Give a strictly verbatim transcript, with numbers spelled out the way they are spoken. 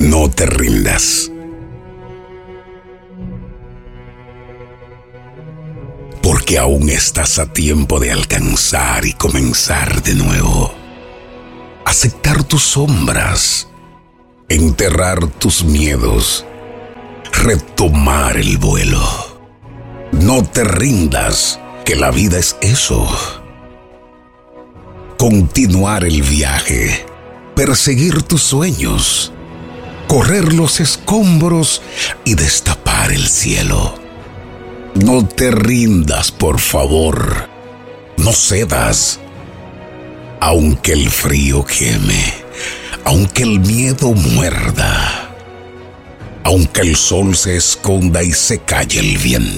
No te rindas. Porque aún estás a tiempo de alcanzar y comenzar de nuevo. Aceptar tus sombras, enterrar tus miedos, retomar el vuelo. No te rindas, que la vida es eso. Continuar el viaje, perseguir tus sueños, correr los escombros y destapar el cielo. No te rindas, por favor. No cedas. Aunque el frío queme, aunque el miedo muerda, aunque el sol se esconda y se calle el viento.